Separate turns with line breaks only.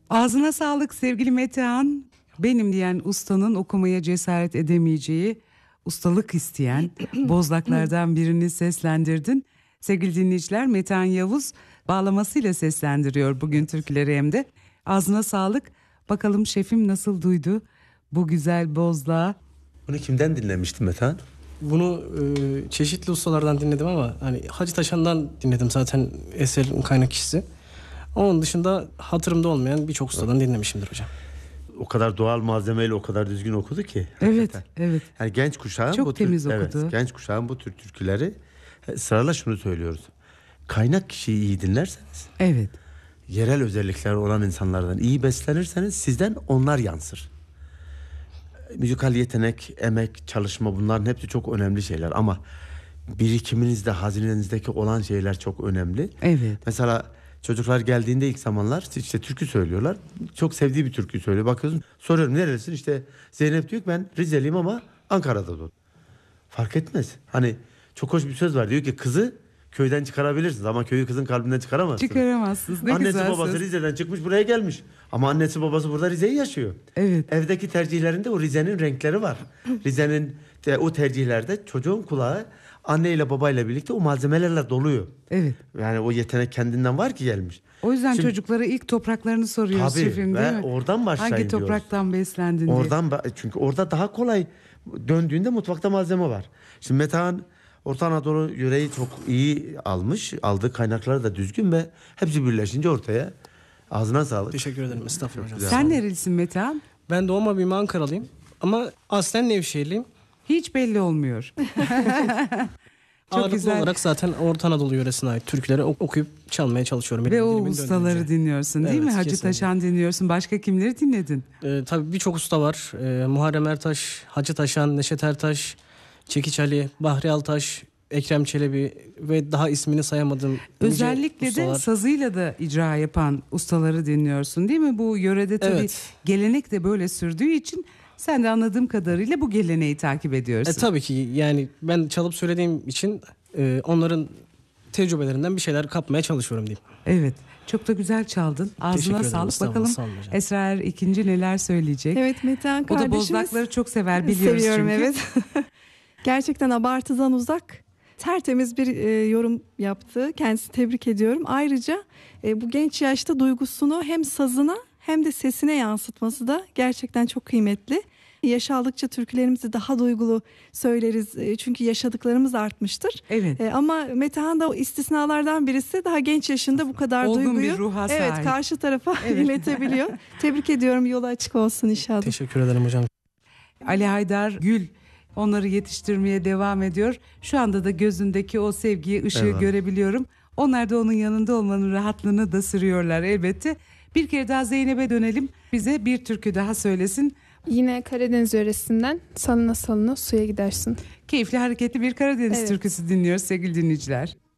Ağzına sağlık sevgili Metehan. Benim diyen ustanın okumaya cesaret edemeyeceği, ustalık isteyen bozlaklardan birini seslendirdin. Sevgili dinleyiciler, Metehan Yavuz bağlamasıyla seslendiriyor bugün türküleri hem de. Ağzına sağlık. Bakalım şefim nasıl duydu bu güzel bozlağı?
Bunu kimden dinlemiştin Metehan?
Bunu çeşitli ustalardan dinledim ama hani Hacı Taşan'dan dinledim zaten eserin kaynak kişisi. Onun dışında hatırımda olmayan birçok ustadan dinlemişimdir hocam.
O kadar doğal malzemeyle o kadar düzgün okudu ki.
Evet,
Hakikaten.
evet.
Yani genç kuşağın
çok temiz okudu.
Evet, genç kuşağın bu tür türküleri sırayla şunu söylüyoruz. Kaynak kişiyi iyi dinlerseniz,
evet,
yerel özellikleri olan insanlardan iyi beslenirseniz sizden onlar yansır. Müzikal yetenek, emek, çalışma, bunların hepsi çok önemli şeyler ama birikiminizde, hazinenizdeki olan şeyler çok önemli.
evet.
Mesela çocuklar geldiğinde ilk zamanlar işte türkü söylüyorlar. Çok sevdiği bir türkü söylüyor. Bakıyorsun, soruyorum nerelisin? İşte Zeynep diyor ki ben Rizeliyim ama Ankara'da doğdum. Fark etmez. Hani çok hoş bir söz var. Diyor ki kızı köyden çıkarabilirsiniz ama köyü kızın kalbinden çıkaramazsınız.
Çıkaramazsınız. Ne
Annesi
güzel
babası
söz.
Rize'den çıkmış buraya gelmiş. Ama annesi babası burada Rize'yi yaşıyor.
Evet.
Evdeki tercihlerinde o Rize'nin renkleri var. Rize'nin o tercihlerde çocuğun kulağı anneyle babayla birlikte o malzemelerle doluyor.
Evet.
Yani o yetenek kendinden var ki gelmiş.
O yüzden
Şimdi,
çocuklara ilk topraklarını soruyoruz
tabii,
şefim değil mi?
oradan başlayın
hangi topraktan beslendin diye.
Çünkü orada daha kolay döndüğünde mutfakta malzeme var. Şimdi Metehan Orta Anadolu yöreyi çok iyi almış. Aldığı kaynakları da düzgün ve hepsi birleşince ortaya. Ağzına sağlık.
Teşekkür ederim. Estağfurullah hocam.
Sen nerelisin Metehan?
Ben doğma büyüme Ankaralıyım ama aslen Nevşehirliyim.
Hiç belli olmuyor. Çok
Ağırlıklı
güzel.
olarak zaten Orta Anadolu yöresine ait türküleri okuyup çalmaya çalışıyorum.
Ve
Benim
o
dilimin
ustaları
döndüğünce.
dinliyorsun değil
Evet,
mi? Hacı
kesinlikle.
Taşan dinliyorsun. Başka kimleri dinledin?
Tabii birçok usta var. Muharrem Ertaş, Hacı Taşan, Neşet Ertaş, Çekiç Ali, Bahri Altaş, Ekrem Çelebi ve daha ismini sayamadığım nice
Özellikle
ustalar.
de sazıyla da icra yapan ustaları dinliyorsun değil mi? Bu yörede tabii
Evet.
gelenek de böyle sürdüğü için sen de anladığım kadarıyla bu geleneği takip ediyorsun.
Tabii ki yani ben çalıp söylediğim için onların tecrübelerinden bir şeyler kapmaya çalışıyorum diyeyim.
Evet. Çok da güzel çaldın. Ağzına
Teşekkür ederim.
sağlık.
Estağfurullah,
Bakalım
sağ olun hocam.
Esra Er ikinci neler söyleyecek?
Evet, Metehan
O da
kardeşimiz.
bozlakları çok sever biliyoruz
Seviyorum
çünkü.
evet. Gerçekten abartıdan uzak, tertemiz bir yorum yaptı. Kendisini tebrik ediyorum. Ayrıca bu genç yaşta duygusunu hem sazına hem de sesine yansıtması da gerçekten çok kıymetli. Yaş aldıkça türkülerimizi daha duygulu söyleriz. Çünkü yaşadıklarımız artmıştır.
Evet.
Ama Metehan da o istisnalardan birisi. Daha genç yaşında bu kadar
Olgun
duyguyu
bir ruha
evet,
sahip.
karşı tarafa iletebiliyor. Tebrik ediyorum. Yolu açık olsun inşallah.
Teşekkür ederim hocam.
Ali Haydar Gül onları yetiştirmeye devam ediyor. Şu anda da gözündeki o sevgiyi, ışığı
Evet.
görebiliyorum. Onlar da onun yanında olmanın rahatlığını da sürüyorlar elbette. Bir kere daha Zeynep'e dönelim. Bize bir türkü daha söylesin.
Yine Karadeniz yöresinden salına salına suya gidersin.
Keyifli, hareketli bir Karadeniz
Evet.
türküsü dinliyoruz sevgili dinleyiciler.